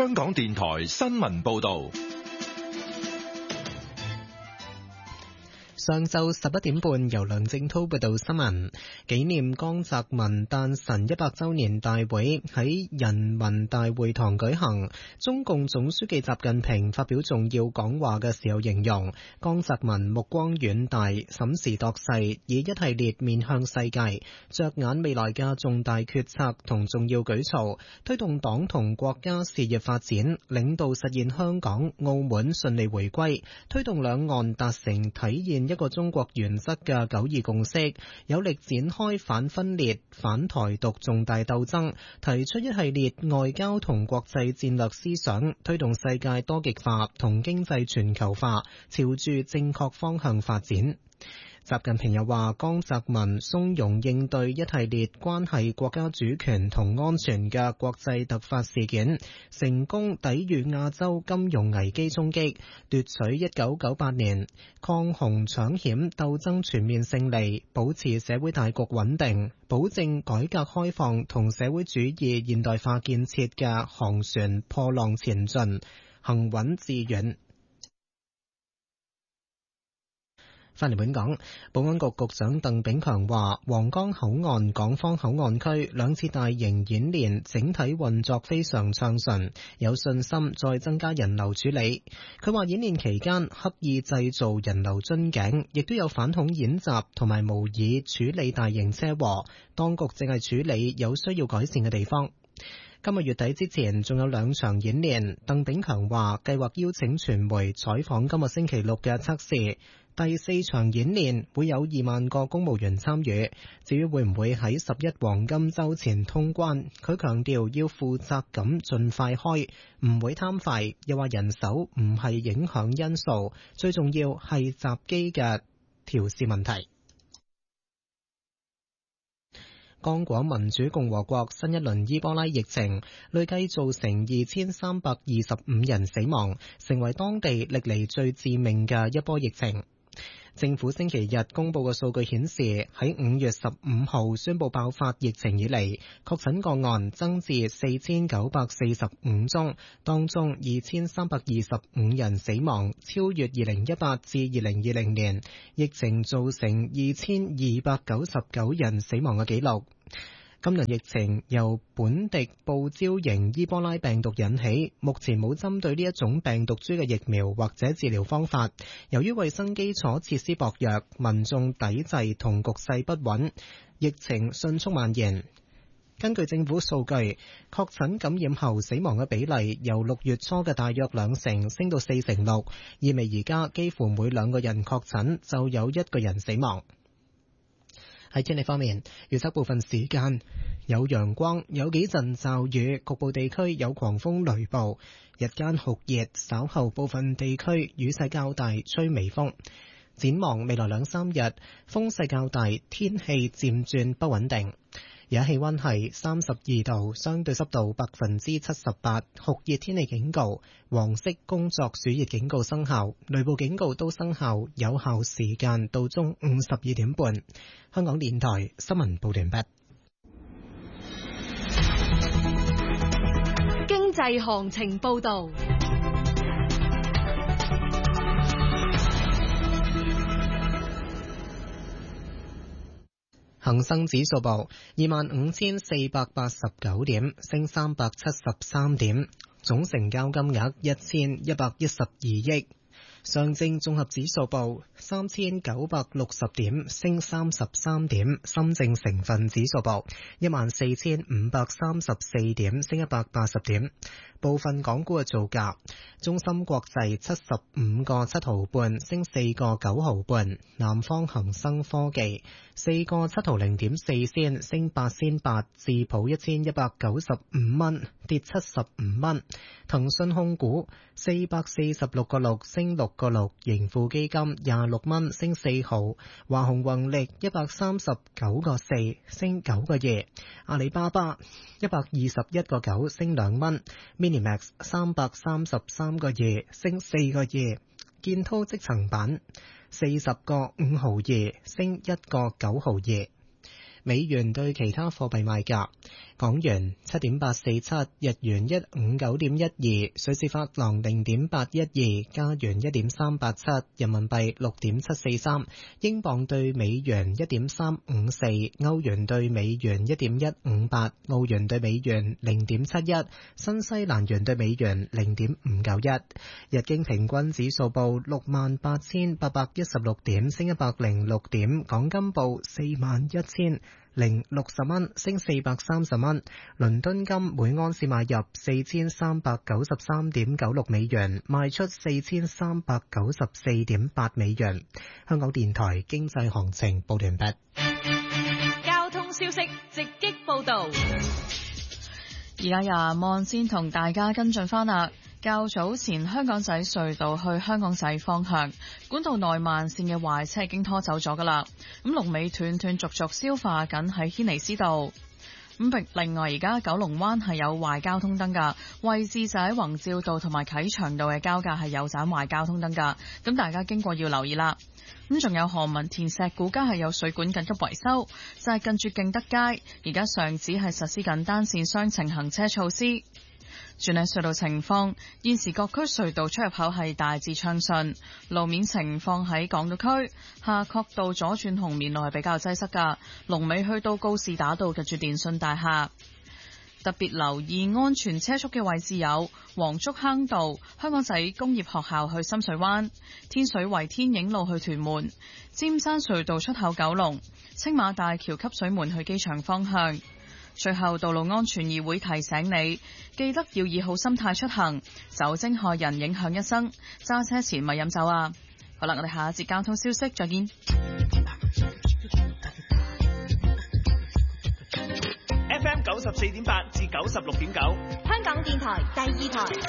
香港電台新聞報道。 上晝11點半，由梁正滔報道新聞。紀念江澤民誕辰100週年大會喺人民大會堂舉行。中共總書記習近平發表重要講話嘅時候形容，江澤民目光遠大，審時度勢，以一系列面向世界、着眼未來嘅重大決策同重要舉措，推動黨同國家事業發展，領導實現香港、澳門順利回歸，推動兩岸達成體現一個中國原則嘅9·2共識，有力展開反分裂、反台獨重大鬥爭，提出一系列外交同國際戰略思想，推動世界多極化同經濟全球化朝住正確方向發展。習近平又話，江澤民從容應對一系列關係國家主權同安全嘅國際突發事件，成功抵禦亞洲金融危機衝擊，奪取1998年抗洪搶險鬥爭全面勝利，保持社會大局穩定，保證改革開放同社會主義現代化建設嘅航船破浪前進，行穩致遠。翻嚟本港，保安局局長鄧炳強話，皇崗口岸、港方口岸區兩次大型演練整體運作非常暢順，有信心再增加人流處理。佢話演練期間刻意製造人流樽頸，亦都有反恐演習同埋模擬處理大型車禍，當局正係處理有需要改善嘅地方。今個月底之前仲有2場演練，鄧炳強話計劃邀請傳媒採訪今個星期六嘅測試。第4場演練會有2萬個公務員參與，至於會唔會喺11黃金週前通關，佢強調要負責咁盡快開，唔會貪快，又話人手唔係影響因素，最重要係閘機嘅調試問題。剛果民主共和國新一輪伊波拉疫情累計造成2325人死亡，成為當地歷嚟最致命嘅一波疫情。政府星期日公布嘅數據顯示，喺5月15號宣布爆發疫情以嚟，確診個案增至4945宗，當中2325人死亡，超越2018至2020年疫情造成2299人死亡嘅紀錄。今輪疫情由本地報招型伊波拉病毒引起，目前冇針對呢一種病毒株嘅疫苗或者治療方法。由於衛生基礎設施薄弱，民眾抵制同局勢不穩，疫情迅速蔓延。根據政府數據，確診感染後死亡嘅比例由6月初嘅大約2成升到4.6%，意味而家幾乎每2個人確診就有1個人死亡。喺天氣方面，預測部分時間有陽光，有幾陣驟雨，局部地區有狂風雷暴，日間酷熱，稍後部分地區雨勢較大，吹微風。展望未來2-3日，風勢較大，天氣漸轉不穩定。而家氣溫係32度，相對濕度78%，酷熱天氣警告、黃色工作暑熱警告生效，雷暴警告都生效，有效時間到中午12點半。香港電台新聞報道完畢。 經濟行情報道。 恒生指數報25,489點，升373點，總成交金額1112億。上證綜合指數報3960點，升33點。深證成分指數報14,534點，升180點。部分港股嘅造價：中芯國際75個7毫半，升4個9毫半；南方恒生科技4個7毫0.4仙，升8仙8，至普1195蚊，跌75蚊；騰訊控股446個6，升6個6；盈富基金26蚊，升4毫；華虹宏力139個4，升9個2；阿里巴巴121個9，升2蚊。Minimax 333個2，升4個2；建滔積層板40個5毫2，升1個9毫2。美元對其他貨幣賣價： 港元7.847，日元159.12，瑞士法郎0.812，加元1.387，人民幣6.743，英鎊對美元1.354，歐元對美元1.158，澳元對美元0.71，新西蘭元對美元0.591。日經平均指數報68,816點，升106點。港金報41,060蚊，升430蚊。倫敦金每盎司買入4393.96美元，賣出4394.8美元。香港電台經濟行情報完畢。 交通消息直擊報道。 而家由阿望先同大家跟進翻啦。較早前香港仔隧道去香港仔方向管道內慢線嘅壞車已經拖走咗噶啦，咁龍尾斷斷續續消化緊喺軒尼詩道。咁另外而家九龍灣係有壞交通燈噶，位置就喺宏照道同埋啟祥道嘅交界係有盞壞交通燈噶，咁大家經過要留意啦。咁仲有何文田石鼓街係有水管緊急維修，就係近住敬德街，而家上址係實施緊單線雙程行車措施。轉喺隧道情況，現時各區隧道出入口係大致暢順，路面情況喺港島區夏慤道左轉紅棉路係比較擠塞噶，龍尾去到告士打道近住電訊大廈。特別留意安全車速嘅位置有黃竹坑道、香港仔工業學校去深水灣、天水圍天影路去屯門、尖山隧道出口九龍、青馬大橋汲水門去機場方向。最後，道路安全議會提醒你，記得要以好心態出行，酒精害人影響一生，揸車前咪飲酒啊！好啦，我哋下一節交通消息再見。 FM 94.8至96.9， 香港電台第二台。